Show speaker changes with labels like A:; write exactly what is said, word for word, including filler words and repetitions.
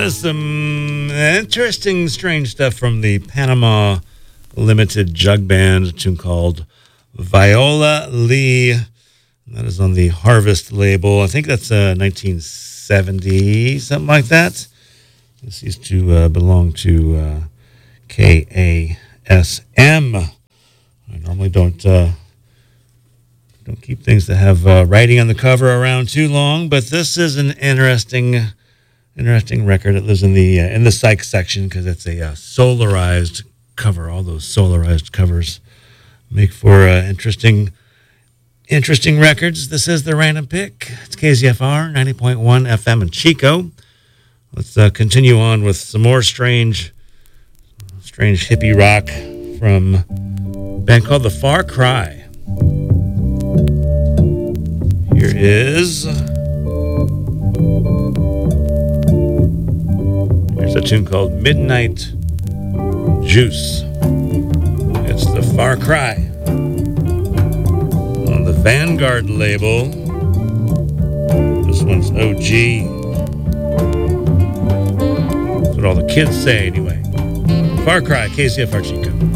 A: is some interesting, strange stuff from the Panama Limited Jug Band, a tune called Viola Lee. That is on the Harvest label. I think that's uh, nineteen seventy, something like that. This used to uh, belong to uh, K A S M. I normally don't uh, don't keep things that have uh, writing on the cover around too long, but this is an interesting, interesting record. It lives in the uh, in the psych section because it's a uh, solarized cover. All those solarized covers make for uh, interesting, interesting records. This is the Random Pick. It's K Z F R ninety point one F M in Chico. Let's uh, continue on with some more strange, strange hippie rock from a band called The Far Cry. Here is here's a tune called Midnight Juice. It's The Far Cry on the Vanguard label. This one's O G. That's what all the kids say anyway. Far Cry, K Z F R Chico.